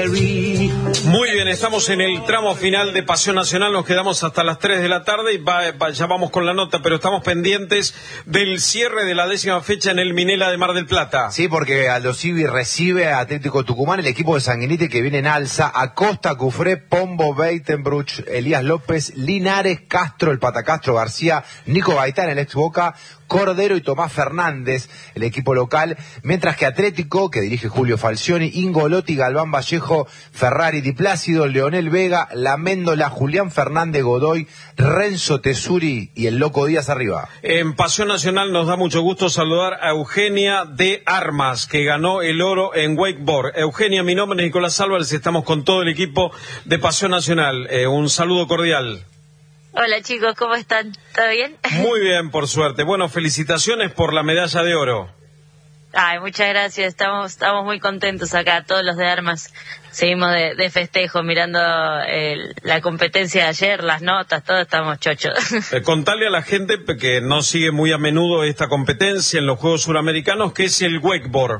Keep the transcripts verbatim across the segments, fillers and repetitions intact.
Berry. Muy bien, estamos en el tramo final de Pasión Nacional, nos quedamos hasta las tres de la tarde y va, va, ya vamos con la nota, pero estamos pendientes del cierre de la décima fecha en el Minela de Mar del Plata. Sí, porque Aldo Civi recibe a Atlético Tucumán, el equipo de Sanguinetti que viene en alza, Acosta, Cufré, Pombo, Beitenbruch, Elías López, Linares, Castro, el Patacastro, García, Nico Gaitán, el ex Boca, Cordero y Tomás Fernández, el equipo local, mientras que Atlético, que dirige Julio Falcioni, Ingolotti, Galván Vallejo, Ferrari, Di Plácido, Leonel Vega, Laméndola, Julián Fernández, Godoy, Renzo Tesuri y el Loco Díaz arriba. En Pasión Nacional nos da mucho gusto saludar a Eugenia de Armas, que ganó el oro en wakeboard. Eugenia, mi nombre es Nicolás Álvarez, estamos con todo el equipo de Pasión Nacional. Eh, un saludo cordial. Hola chicos, ¿cómo están? ¿Todo bien? Muy bien, por suerte. Bueno, felicitaciones por la medalla de oro. Ay, muchas gracias, estamos estamos muy contentos acá, todos los de Armas. Seguimos de, de festejo, mirando el, la competencia de ayer, las notas, todos estamos chochos. Eh, contale a la gente que no sigue muy a menudo esta competencia en los Juegos Suramericanos, ¿qué es el wakeboard?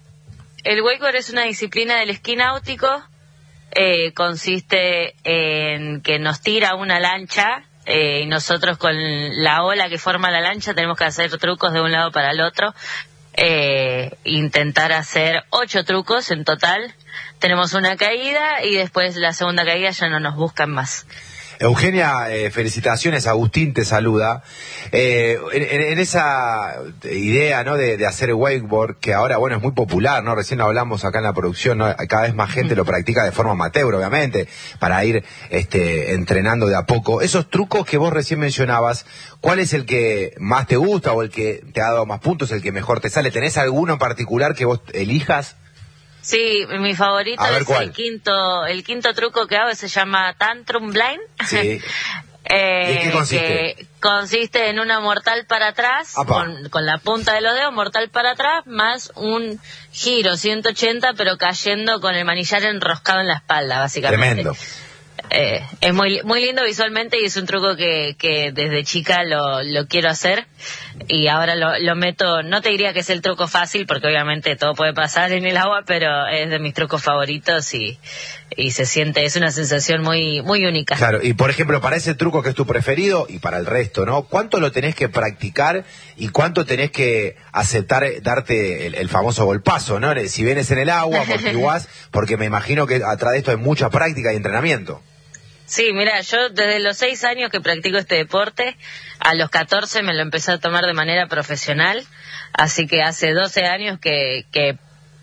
El wakeboard es una disciplina del esquí náutico. Eh, consiste en que nos tira una lancha eh, y nosotros con la ola que forma la lancha tenemos que hacer trucos de un lado para el otro, eh, intentar hacer ocho trucos en total. Tenemos una caída y después la segunda caída ya no nos buscan más. Eugenia, eh, felicitaciones, Agustín te saluda. Eh, en, en esa idea, ¿no?, de, de hacer wakeboard, que ahora, bueno, es muy popular, ¿no? Recién hablamos acá en la producción, ¿no? Cada vez más gente lo practica de forma amateur, obviamente, para ir este, entrenando de a poco. Esos trucos que vos recién mencionabas, ¿cuál es el que más te gusta o el que te ha dado más puntos, el que mejor te sale? ¿Tenés alguno en particular que vos elijas? Sí, mi favorito A ver, es ¿cuál? el quinto el quinto truco que hago, se llama Tantrum Blind. Sí. eh, ¿Y en qué consiste? Que consiste en una mortal para atrás, con, con la punta de los dedos, mortal para atrás, más un giro ciento ochenta, pero cayendo con el manillar enroscado en la espalda, básicamente. Tremendo. Eh, es muy muy lindo visualmente y es un truco que, que desde chica lo, lo quiero hacer y ahora lo, lo meto. No te diría que es el truco fácil porque obviamente todo puede pasar en el agua, pero es de mis trucos favoritos y, y se siente, es una sensación muy muy única. Claro, y por ejemplo, para ese truco que es tu preferido y para el resto, ¿no? ¿Cuánto lo tenés que practicar y cuánto tenés que aceptar darte el, el famoso golpazo, ¿no? Si vienes en el agua, amortiguás, porque me imagino que atrás de esto hay mucha práctica y entrenamiento. Sí, mira, yo desde los seis años que practico este deporte, a los catorce me lo empecé a tomar de manera profesional, así que hace doce años que, que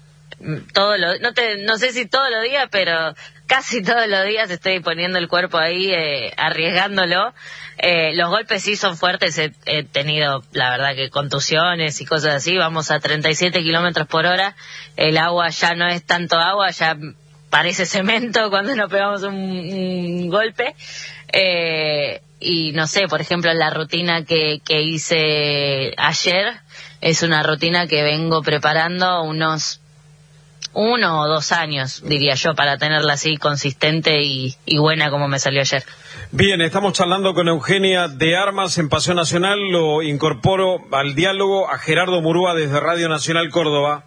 todo lo, no te, no sé si todos los días, pero casi todos los días estoy poniendo el cuerpo ahí, eh, arriesgándolo. Eh, los golpes sí son fuertes, he, he tenido, la verdad, que contusiones y cosas así. Vamos a treinta y siete kilómetros por hora, el agua ya no es tanto agua, ya parece cemento cuando nos pegamos un, un golpe. Eh, y no sé, por ejemplo, la rutina que, que hice ayer es una rutina que vengo preparando unos uno o dos años, diría yo, para tenerla así consistente y, y buena como me salió ayer. Bien, estamos charlando con Eugenia de Armas en Pasión Nacional. Lo incorporo al diálogo a Gerardo Murúa desde Radio Nacional Córdoba.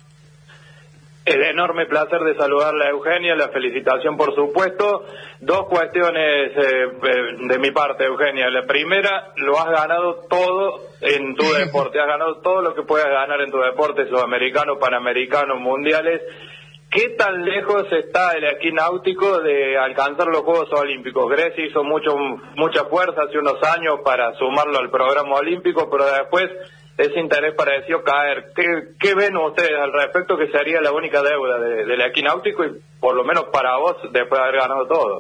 El enorme placer de saludarla a Eugenia, la felicitación por supuesto. Dos cuestiones eh, de mi parte, Eugenia. La primera, lo has ganado todo en tu deporte, has ganado todo lo que puedas ganar en tu deporte, sudamericanos, panamericanos, mundiales. ¿Qué tan lejos está el esquí náutico de alcanzar los Juegos Olímpicos? Grecia hizo mucho, mucha fuerza hace unos años para sumarlo al programa olímpico, pero después ese interés pareció caer. ¿Qué, qué ven ustedes al respecto que sería la única deuda de, del esquí náutico y por lo menos para vos después de haber ganado todo?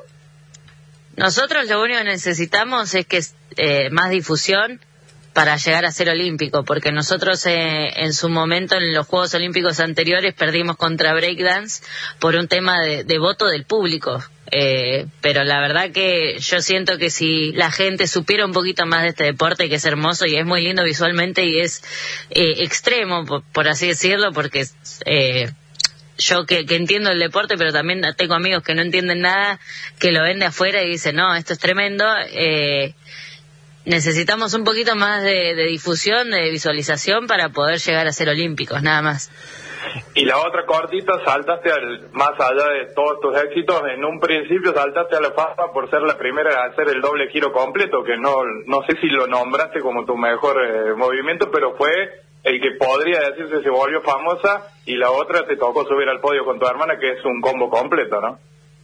Nosotros lo único que necesitamos es que eh, más difusión para llegar a ser olímpico, porque nosotros eh, en su momento en los Juegos Olímpicos anteriores perdimos contra breakdance por un tema de, de voto del público. Eh, pero la verdad que yo siento que si la gente supiera un poquito más de este deporte, que es hermoso y es muy lindo visualmente y es eh, extremo, por, por así decirlo, porque eh, yo que, que entiendo el deporte, pero también tengo amigos que no entienden nada, que lo ven de afuera y dicen, no, esto es tremendo. Eh, necesitamos un poquito más de, de difusión, de visualización para poder llegar a ser olímpicos, nada más. Y la otra cortita, saltaste al, más allá de todos tus éxitos, en un principio saltaste a la fama por ser la primera a hacer el doble giro completo, que no no sé si lo nombraste como tu mejor eh, movimiento, pero fue el que podría decirse se volvió famosa, y la otra te tocó subir al podio con tu hermana, que es un combo completo, ¿no?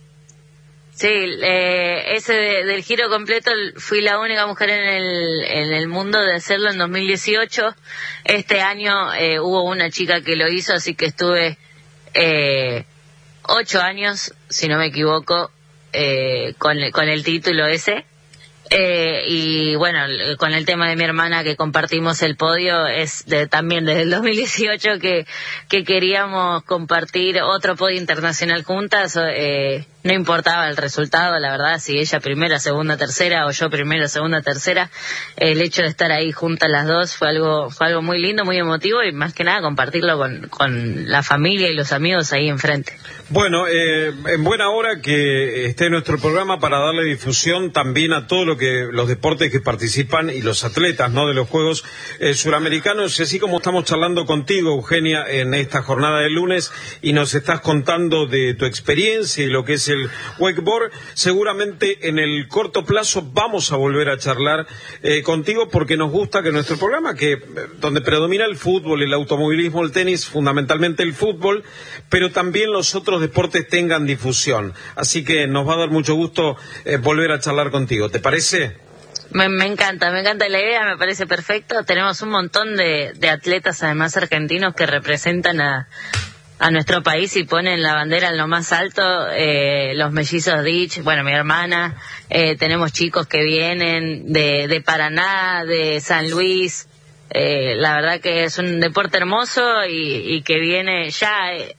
Sí, eh, ese de, del giro completo fui la única mujer en el, en el mundo de hacerlo en dos mil dieciocho. Este año eh, hubo una chica que lo hizo, así que estuve eh, ocho años, si no me equivoco, eh, con, con el título ese. Eh, y bueno, con el tema de mi hermana que compartimos el podio, es de, también desde el dos mil dieciocho que, que queríamos compartir otro podio internacional juntas. Eh, no importaba el resultado, la verdad, si ella primera, segunda, tercera o yo primera, segunda, tercera, el hecho de estar ahí juntas las dos fue algo fue algo muy lindo, muy emotivo, y más que nada compartirlo con, con la familia y los amigos ahí enfrente. Bueno, eh, en buena hora que esté nuestro programa para darle difusión también a todo lo que los deportes que participan y los atletas, ¿no?, de los Juegos eh, Suramericanos, y así como estamos charlando contigo, Eugenia, en esta jornada de lunes, y nos estás contando de tu experiencia y lo que es el wakeboard, seguramente en el corto plazo vamos a volver a charlar eh, contigo, porque nos gusta que nuestro programa, que donde predomina el fútbol, el automovilismo, el tenis, fundamentalmente el fútbol, pero también los otros deportes tengan difusión. Así que nos va a dar mucho gusto eh, volver a charlar contigo. ¿Te parece? Me, me encanta, me encanta la idea, me parece perfecto. Tenemos un montón de, de atletas, además argentinos, que representan a, a nuestro país y ponen la bandera en lo más alto. Eh, los mellizos Ditch, bueno, mi hermana, eh, tenemos chicos que vienen de, de Paraná, de San Luis. Eh, la verdad que es un deporte hermoso y, y que viene ya... Eh,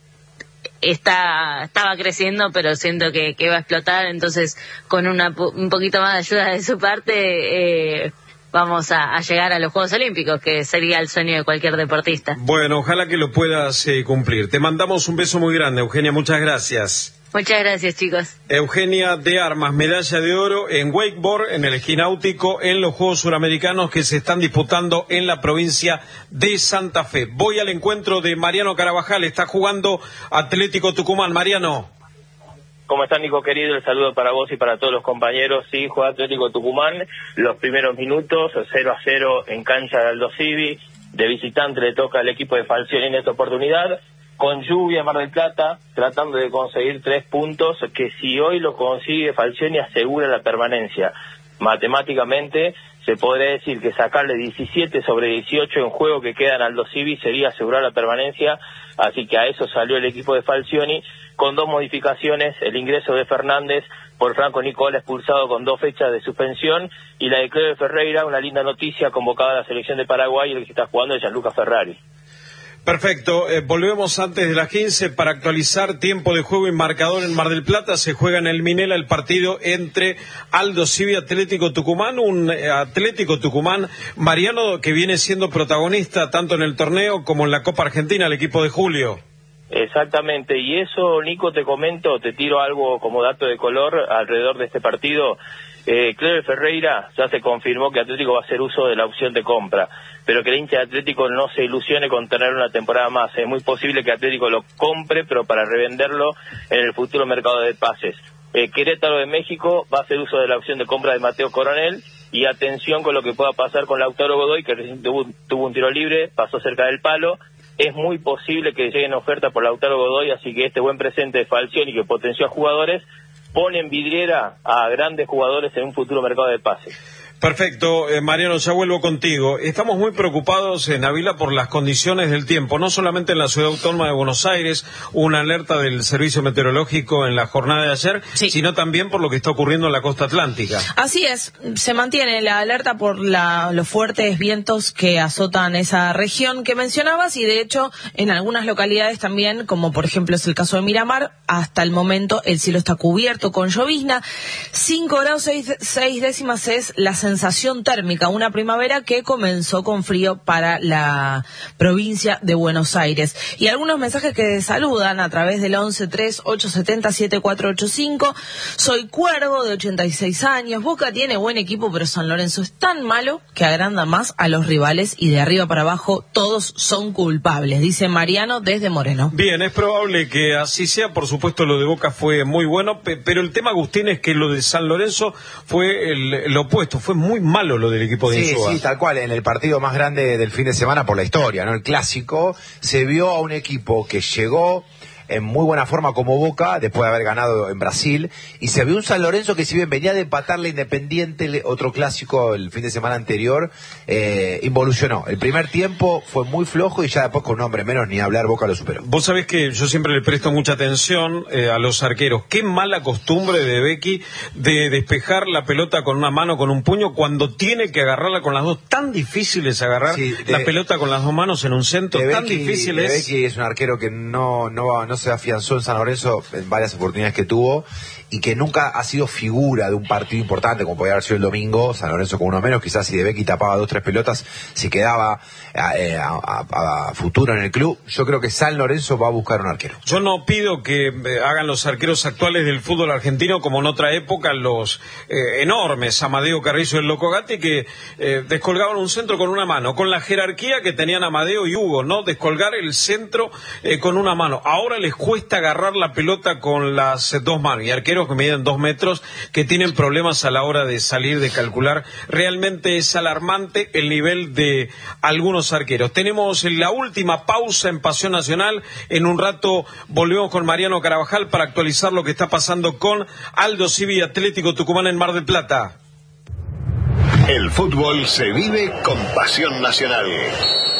Está, estaba creciendo, pero siento que, que va a explotar, entonces con una, un poquito más de ayuda de su parte eh, vamos a, a llegar a los Juegos Olímpicos, que sería el sueño de cualquier deportista. Bueno, ojalá que lo puedas eh, cumplir. Te mandamos un beso muy grande, Eugenia, muchas gracias. Muchas gracias, chicos. Eugenia de Armas, medalla de oro en wakeboard, en el esquí náutico, en los Juegos Suramericanos que se están disputando en la provincia de Santa Fe. Voy al encuentro de Mariano Carabajal, está jugando Atlético Tucumán. Mariano. ¿Cómo estás, Nico, querido? El saludo para vos y para todos los compañeros. Sí, juega Atlético Tucumán, los primeros minutos, cero a cero en cancha de Aldo Civi. De visitante le toca al equipo de Falcioni en esta oportunidad. Con lluvia en Mar del Plata, tratando de conseguir tres puntos que si hoy lo consigue Falcioni asegura la permanencia. Matemáticamente se podría decir que sacarle diecisiete sobre dieciocho en juego que quedan al Aldo Civi sería asegurar la permanencia, así que a eso salió el equipo de Falcioni con dos modificaciones: el ingreso de Fernández por Franco Nicola, expulsado con dos fechas de suspensión, y la de Cleber Ferreira, una linda noticia, convocada a la selección de Paraguay, el que está jugando es Gianluca Ferrari. Perfecto, eh, volvemos antes de las quince para actualizar tiempo de juego y marcador en Mar del Plata. Se juega en el Minela el partido entre Aldo Civi y Atlético Tucumán, un eh, Atlético Tucumán, Mariano, que viene siendo protagonista tanto en el torneo como en la Copa Argentina, el equipo de Julio. Exactamente, y eso, Nico, te comento, te tiro algo como dato de color alrededor de este partido. Eh, Cleber Ferreira ya se confirmó que Atlético va a hacer uso de la opción de compra, pero que el hincha de Atlético no se ilusione con tener una temporada más. Es muy posible que Atlético lo compre, pero para revenderlo en el futuro mercado de pases. Eh, Querétaro de México va a hacer uso de la opción de compra de Mateo Coronel, y atención con lo que pueda pasar con Lautaro Godoy, que recién tuvo, tuvo un tiro libre, pasó cerca del palo. Es muy posible que lleguen ofertas por Lautaro Godoy, así que este buen presente de Falcioni, que potenció a jugadores, pone en vidriera a grandes jugadores en un futuro mercado de pases. Perfecto, eh, Mariano, ya vuelvo contigo. Estamos muy preocupados en Ávila por las condiciones del tiempo, no solamente en la ciudad autónoma de Buenos Aires, una alerta del Servicio Meteorológico en la jornada de ayer, sí, sino también por lo que está ocurriendo en la costa atlántica. Así es, se mantiene la alerta por la, los fuertes vientos que azotan esa región que mencionabas, y de hecho en algunas localidades también, como por ejemplo es el caso de Miramar, hasta el momento el cielo está cubierto con llovizna. cinco grados seis décimas es la sensación térmica, una primavera que comenzó con frío para la provincia de Buenos Aires. Y algunos mensajes que saludan a través del once tres ocho siete cero siete cuatro ocho cinco. Soy Cuervo, de ochenta y seis años. Boca tiene buen equipo, pero San Lorenzo es tan malo que agranda más a los rivales y de arriba para abajo todos son culpables, dice Mariano desde Moreno. Bien, es probable que así sea. Por supuesto, lo de Boca fue muy bueno, pero el tema, Agustín, es que lo de San Lorenzo fue el, el opuesto. Fue muy malo lo del equipo de Insúa. Sí, sí, tal cual. En el partido más grande del fin de semana por la historia, ¿no? El clásico, se vio a un equipo que llegó en muy buena forma como Boca, después de haber ganado en Brasil, y se vio un San Lorenzo que, si bien venía de empatarle Independiente, otro clásico el fin de semana anterior, eh, involucionó. El primer tiempo fue muy flojo y ya después, con un hombre menos, ni hablar, Boca lo superó. Vos sabés que yo siempre le presto mucha atención eh, a los arqueros. Qué mala costumbre de Becky de despejar la pelota con una mano, con un puño, cuando tiene que agarrarla con las dos. Tan difícil es agarrar sí, de, la pelota con las dos manos en un centro, de tan Becky, difícil de es. Becky es un arquero que no, no va, no se afianzó en San Lorenzo en varias oportunidades que tuvo y que nunca ha sido figura de un partido importante como podía haber sido el domingo. San Lorenzo con uno menos, quizás si de Becky tapaba dos tres pelotas se quedaba eh, a, a, a futuro en el club. Yo creo que San Lorenzo va a buscar un arquero. Yo no pido que eh, hagan los arqueros actuales del fútbol argentino como en otra época los eh, enormes Amadeo Carrizo y el Loco Gatti, que eh, descolgaban un centro con una mano, con la jerarquía que tenían Amadeo y Hugo, ¿no? Descolgar el centro eh, con una mano. Ahora les cuesta agarrar la pelota con las eh, dos manos, y arqueros que miden dos metros que tienen problemas a la hora de salir, de calcular. Realmente es alarmante el nivel de algunos arqueros. Tenemos la última pausa en Pasión Nacional. En un rato volvemos con Mariano Carabajal para actualizar lo que está pasando con Aldo Civi Atlético Tucumán en Mar del Plata. El fútbol se vive con Pasión Nacional.